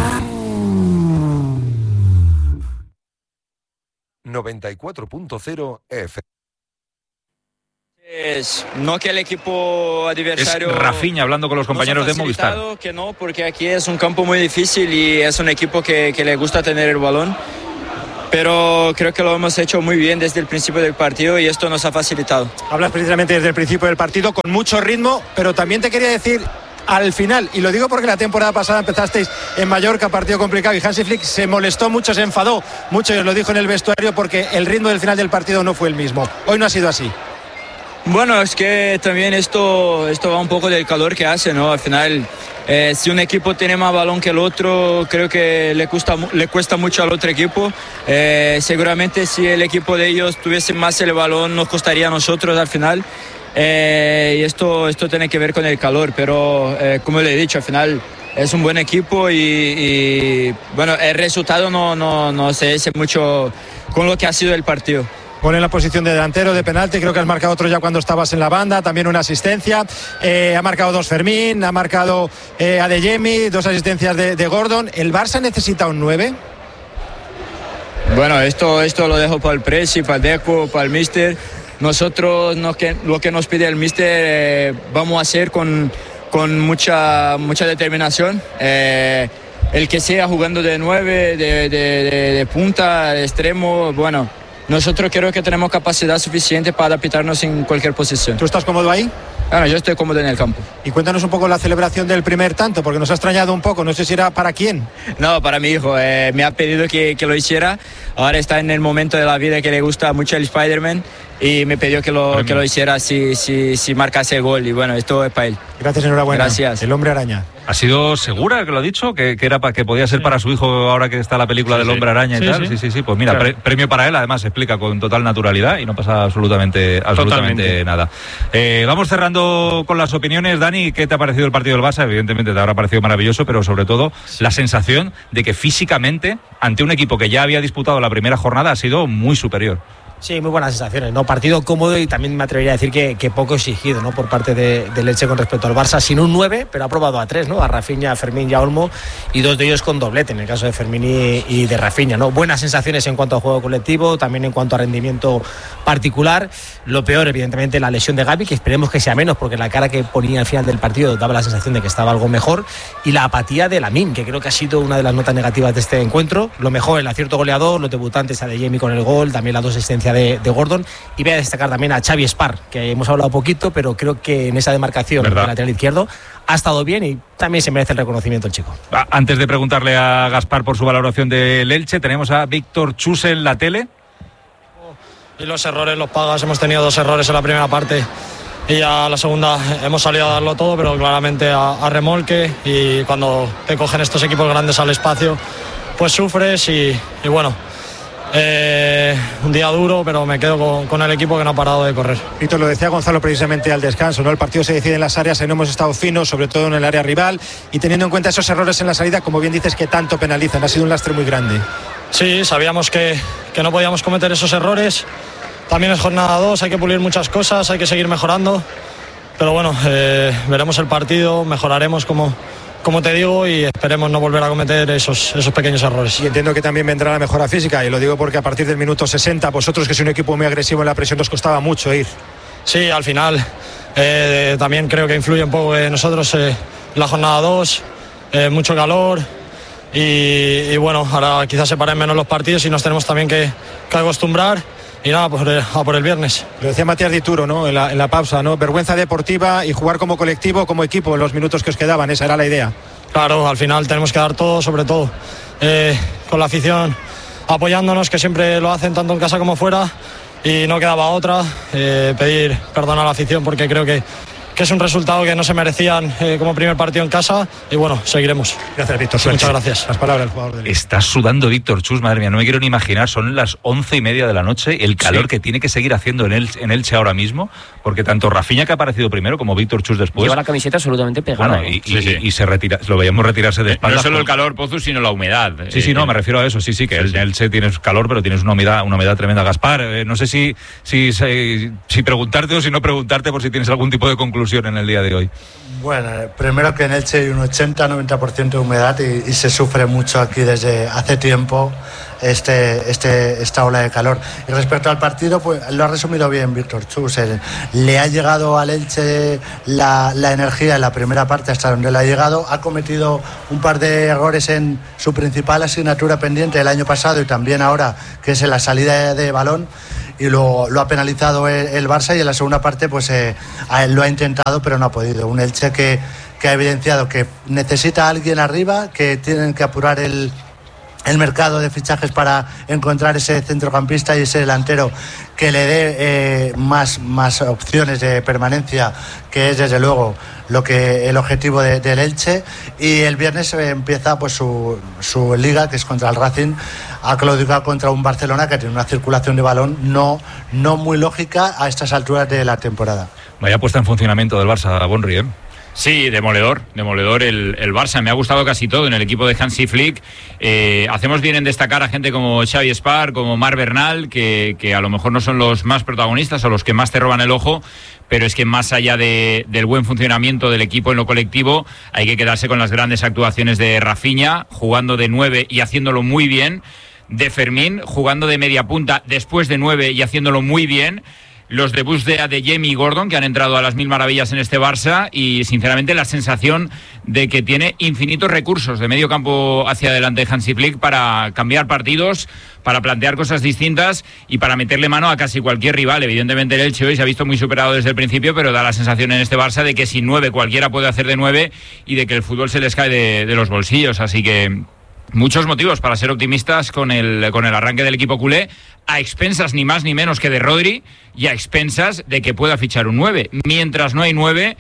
noventa y cuatro punto cero F. Es, no que el equipo adversario... Es Rafinha hablando con los compañeros de Movistar. Que no, porque aquí es un campo muy difícil y es un equipo que, que le gusta tener el balón. Pero creo que lo hemos hecho muy bien desde el principio del partido y esto nos ha facilitado. Hablas precisamente desde el principio del partido con mucho ritmo, pero también te quería decir al final, y lo digo porque la temporada pasada empezasteis en Mallorca, partido complicado, y Hansi Flick se molestó mucho, se enfadó mucho y os lo dijo en el vestuario porque el ritmo del final del partido no fue el mismo. Hoy no ha sido así. Bueno, es que también esto, esto va un poco del calor que hace, ¿no? Al final, eh, si un equipo tiene más balón que el otro, creo que le cuesta, le cuesta mucho al otro equipo. Eh, seguramente si el equipo de ellos tuviese más el balón, nos costaría a nosotros al final. Eh, y esto, esto tiene que ver con el calor, pero eh, como le he dicho, al final es un buen equipo y, y bueno, el resultado no, no, no se hace mucho con lo que ha sido el partido. Pone en la posición de delantero, de penalti, creo que has marcado otro ya cuando estabas en la banda, también una asistencia, eh, ha marcado dos Fermín, ha marcado eh, Adeyemi, dos asistencias de, de Gordon. ¿El Barça necesita un nueve? Bueno, esto, esto lo dejo para el Presi, para el Deco, para el Mister. Nosotros no, que, lo que nos pide el Mister eh, vamos a hacer con, con mucha, mucha determinación. Eh, el que sea jugando de nueve, de, de, de, de punta, de extremo, bueno... Nosotros creo que tenemos capacidad suficiente para adaptarnos en cualquier posición. ¿Tú estás cómodo ahí? Bueno, yo estoy cómodo en el campo. Y cuéntanos un poco la celebración del primer tanto, porque nos ha extrañado un poco, no sé si era para quién. No, para mi hijo, eh, me ha pedido que, que lo hiciera. Ahora está en el momento de la vida que le gusta mucho el Spider-Man y me pidió que lo, que lo hiciera si, si, si marcase el gol y bueno, esto es para él. Gracias, enhorabuena. Gracias. El hombre araña. ¿Ha sido segura que lo ha dicho? ¿Que, que, era pa, que podía ser sí. para su hijo ahora que está la película sí, del hombre araña sí, y tal? Sí, sí, sí. sí. Pues mira, claro. pre, premio para él, además se explica con total naturalidad y no pasa absolutamente, absolutamente nada. Eh, vamos cerrando con las opiniones. Dani, ¿qué te ha parecido el partido del Barça? Evidentemente te habrá parecido maravilloso, pero sobre todo sí. la sensación de que físicamente, ante un equipo que ya había disputado la primera jornada, ha sido muy superior. Sí, muy buenas sensaciones, ¿no? Partido cómodo y también me atrevería a decir que, que poco exigido, ¿no? Por parte de, de Elche con respecto al Barça, sin un nueve, pero ha probado a tres, ¿no? A Rafinha, a Fermín y a Olmo, y dos de ellos con doblete, en el caso de Fermín y, y de Rafinha, ¿no? Buenas sensaciones en cuanto a juego colectivo, también en cuanto a rendimiento particular. Lo peor, evidentemente, la lesión de Gavi, que esperemos que sea menos, porque la cara que ponía al final del partido daba la sensación de que estaba algo mejor, y la apatía de Lamine, que creo que ha sido una de las notas negativas de este encuentro. Lo mejor, el acierto goleador, los debutantes, Adeyemi con el gol, también la dos asistencia de, de Gordon. Y voy a destacar también a Xavi Spar, que hemos hablado poquito, pero creo que en esa demarcación del lateral izquierdo ha estado bien y también se merece el reconocimiento el chico. Antes de preguntarle a Gaspar por su valoración del Elche, tenemos a Víctor Chus en la tele. Y los errores los pagas, hemos tenido dos errores en la primera parte y ya la segunda hemos salido a darlo todo, pero claramente a, a remolque, y cuando te cogen estos equipos grandes al espacio pues sufres y, y bueno, Eh, un día duro, pero me quedo con, con el equipo que no ha parado de correr. Víctor, lo decía Gonzalo precisamente al descanso, ¿no? El partido se decide en las áreas y no hemos estado finos, sobre todo en el área rival, y teniendo en cuenta esos errores en la salida, como bien dices, que tanto penalizan, ha sido un lastre muy grande. Sí, sabíamos que, que no podíamos cometer esos errores. También es jornada dos, hay que pulir muchas cosas, hay que seguir mejorando, pero bueno, eh, veremos el partido, mejoraremos como como te digo, y esperemos no volver a cometer esos, esos pequeños errores. Y entiendo que también vendrá la mejora física, y lo digo porque a partir del minuto sesenta, vosotros, que sois un equipo muy agresivo en la presión, os costaba mucho ir. Sí, al final eh, también creo que influye un poco eh, nosotros eh, la jornada dos, eh, mucho calor, y, y bueno, ahora quizás se paren menos los partidos y nos tenemos también que, que acostumbrar, y nada, pues a por el viernes. Lo decía Matías Dituro, ¿no? En la, en la pausa, ¿no? Vergüenza deportiva y jugar como colectivo, como equipo en los minutos que os quedaban, esa era la idea. Claro, al final tenemos que dar todo, sobre todo eh, con la afición apoyándonos, que siempre lo hacen tanto en casa como fuera, y no quedaba otra, eh, pedir perdón a la afición porque creo que que es un resultado que no se merecían eh, como primer partido en casa, y bueno, seguiremos. Gracias, Víctor. Sí, muchas gracias. Las palabras del jugador del... Estás sudando, Víctor Chus, madre mía, no me quiero ni imaginar, son las once y media de la noche, el calor sí. que tiene que seguir haciendo en, el, en Elche ahora mismo, porque tanto Rafinha, que ha aparecido primero, como Víctor Chus después... Lleva la camiseta absolutamente pegada. Bueno, y, ¿eh? y, sí, sí. y se retira, lo veíamos retirarse de espaldas. No solo el calor, Pozu, sino la humedad. Sí, sí, no, me refiero a eso, sí, sí, que sí, el, sí. Elche tienes calor, pero tienes una humedad, una humedad tremenda. Gaspar, eh, no sé si, si, si, si preguntarte o si no preguntarte por si tienes algún tipo de conclusión en el día de hoy. Bueno, primero que en Elche hay un ochenta a noventa por ciento de humedad y, y se sufre mucho aquí desde hace tiempo este, este, esta ola de calor. Y respecto al partido, pues lo ha resumido bien Víctor Chus. El, le ha llegado al Elche la, la energía en la primera parte hasta donde le ha llegado. Ha cometido un par de errores en su principal asignatura pendiente el año pasado y también ahora, que es en la salida de, de balón. Y lo, lo ha penalizado el, el Barça, y en la segunda parte pues eh, a él lo ha intentado pero no ha podido. Un Elche que, que ha evidenciado que necesita a alguien arriba, que tienen que apurar el, el mercado de fichajes para encontrar ese centrocampista y ese delantero que le dé eh, más, más opciones de permanencia, que es desde luego lo que el objetivo de, del Elche. Y el viernes eh, empieza pues su, su liga, que es contra el Racing. Ha claudicado contra un Barcelona que tiene una circulación de balón no, no muy lógica a estas alturas de la temporada. Vaya puesta en funcionamiento del Barça, Bonri, ¿eh? Sí, demoledor, demoledor el, el Barça. Me ha gustado casi todo en el equipo de Hansi Flick. Eh, hacemos bien en destacar a gente como Xavi Espar, como Marc Bernal, que, que a lo mejor no son los más protagonistas o los que más te roban el ojo, pero es que más allá de, del buen funcionamiento del equipo en lo colectivo, hay que quedarse con las grandes actuaciones de Rafinha, jugando de nueve y haciéndolo muy bien, de Fermín, jugando de media punta después de nueve y haciéndolo muy bien, los debuts de Adeyemi y Gordon, que han entrado a las mil maravillas en este Barça, y sinceramente la sensación de que tiene infinitos recursos de medio campo hacia adelante Hansi Flick para cambiar partidos, para plantear cosas distintas y para meterle mano a casi cualquier rival. Evidentemente el Elche hoy se ha visto muy superado desde el principio, pero da la sensación en este Barça de que sin nueve cualquiera puede hacer de nueve y de que el fútbol se les cae de, de los bolsillos, así que muchos motivos para ser optimistas con el, con el arranque del equipo culé, a expensas ni más ni menos que de Rodri y a expensas de que pueda fichar un nueve. Mientras no hay nueve,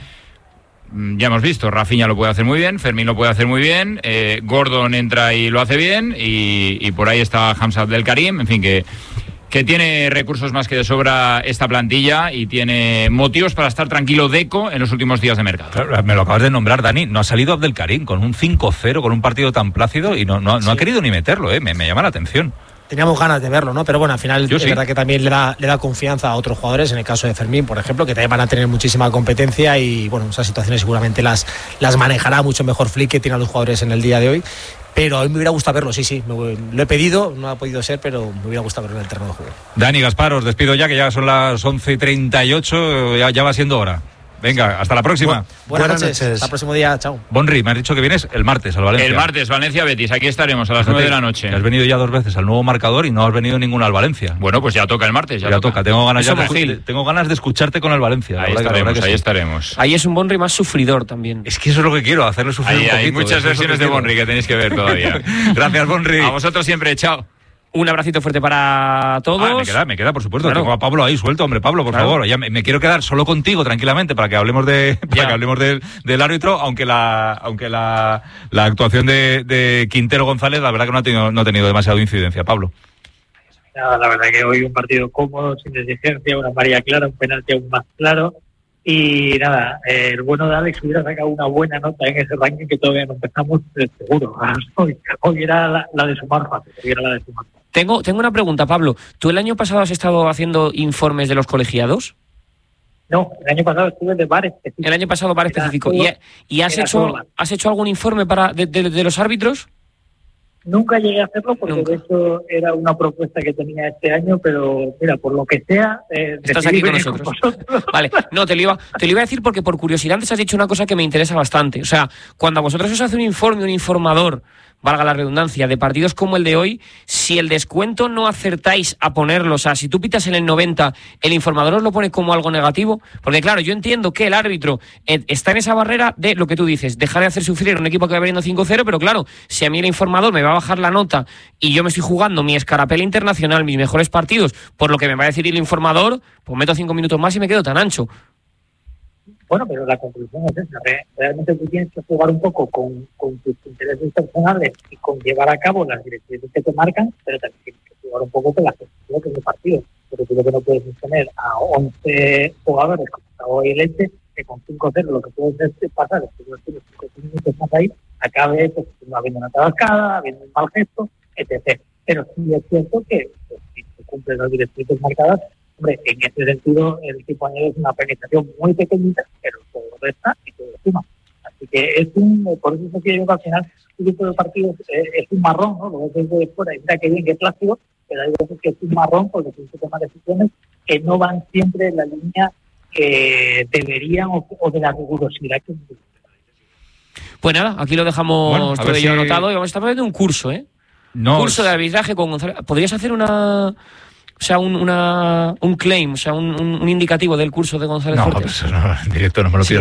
ya hemos visto, Rafinha lo puede hacer muy bien, Fermín lo puede hacer muy bien, eh, Gordon entra y lo hace bien, y, y por ahí está Hamza Abdelkarim, en fin, que, que tiene recursos más que de sobra esta plantilla y tiene motivos para estar tranquilo Deco en los últimos días de mercado. Claro, me lo acabas de nombrar, Dani, no ha salido Abdelkarim con un cinco cero, con un partido tan plácido, y no, no, no sí. ha querido ni meterlo, eh, me, me llama la atención. Teníamos ganas de verlo, ¿no? Pero bueno, al final Yo es sí. verdad que también le da, le da confianza a otros jugadores, en el caso de Fermín, por ejemplo, que también van a tener muchísima competencia, y bueno, esas situaciones seguramente las, las manejará mucho mejor Flick, que tiene a los jugadores en el día de hoy. Pero a mí me hubiera gustado verlo, sí, sí, me, lo he pedido, no ha podido ser, pero me hubiera gustado verlo en el terreno de juego. Dani, Gaspar, os despido ya, que ya son las once y treinta y ocho, ya, ya va siendo hora. Venga, hasta la próxima. Bu- buenas, buenas noches. noches. Hasta el próximo día, chao. Bonri, me has dicho que vienes el martes al Valencia. El martes, Valencia-Betis, aquí estaremos a las nueve de la noche. Has venido ya dos veces al nuevo marcador y no has venido ninguna al Valencia. Bueno, pues ya toca el martes. Ya, ya toca. toca. Tengo ganas, ya de, de, tengo ganas de escucharte con el Valencia. Ahí estaremos, ahí sí. estaremos. Ahí es un Bonri más sufridor también. Es que eso es lo que quiero, hacerle sufrir ahí, un poquito. Hay muchas versiones de Bonri que tenéis que ver todavía. Gracias, Bonri. A vosotros siempre, chao. Un abracito fuerte para todos. Ah, me queda, me queda, por supuesto. Claro. Tengo a Pablo ahí suelto, hombre, Pablo, por claro. favor. Ya me, me quiero quedar solo contigo, tranquilamente, para que hablemos de, para que hablemos del, del árbitro, aunque la, aunque la, la actuación de, de Quintero González, la verdad que no ha tenido, no ha tenido demasiada incidencia, Pablo. Nada, la verdad que hoy un partido cómodo, sin exigencia, una maría clara, un penalti aún más claro. Y nada, eh, el bueno de Alex hubiera sacado una buena nota en ese ranking, que todavía no empezamos, eh, seguro. Hoy, hoy era la, la de sumar fácil, hoy era la de sumar. Tengo, tengo una pregunta, Pablo. ¿Tú el año pasado has estado haciendo informes de los colegiados? No, el año pasado estuve de bar específico. El año pasado bar específico. Todo, ¿Y, y has, hecho, has hecho algún informe para de, de, de los árbitros? Nunca llegué a hacerlo porque Nunca. de hecho era una propuesta que tenía este año, pero mira, por lo que sea... Eh, Estás aquí con nosotros. con vosotros. Vale, no, te lo, iba, te lo iba a decir porque por curiosidad antes has dicho una cosa que me interesa bastante. O sea, cuando a vosotros os hace un informe, un informador valga la redundancia, de partidos como el de hoy, si el descuento no acertáis a ponerlo, o sea, si tú pitas en el noventa, el informador os lo pone como algo negativo, porque claro, yo entiendo que el árbitro eh, está en esa barrera de lo que tú dices, dejar de hacer sufrir a un equipo que va perdiendo cinco cero, pero claro, si a mí el informador me va a bajar la nota y yo me estoy jugando mi escarapela internacional, mis mejores partidos, por lo que me va a decir el informador, pues meto cinco minutos más y me quedo tan ancho. Bueno, pero la conclusión es esa. Realmente tú tienes que jugar un poco con, con tus intereses personales y con llevar a cabo las directrices que te marcan, pero también tienes que jugar un poco con la gestión de los partidos. Porque tú lo que no puedes es tener a once jugadores como está hoy el Elche, que con cinco cero lo que puedes es pasar es que los cinco minutos más ahí acabe pues, habiendo una tabascada, habiendo un mal gesto, etcétera. Pero sí es cierto que pues, si se cumplen las directrices marcadas, hombre, en ese sentido el equipo añade es una penalización muy pequeñita, pero todo resta y todo suma. Así que es un, por eso es que yo que al final este tipo de partidos eh, es un marrón, ¿no? Lo ves desde fuera y mira que bien, que es plástico, pero hay veces que es un marrón porque se toman decisiones que no van siempre en la línea que deberían o, o de la rigurosidad que Pues nada, aquí lo dejamos bueno, todo ello si... anotado y vamos a estar haciendo un curso, ¿eh? No, curso es... de arbitraje con González. ¿Podrías hacer una... O sea, un, una, un claim, o sea, un, un indicativo del curso de González No, Fuertes? pues no, en directo no me lo pidas.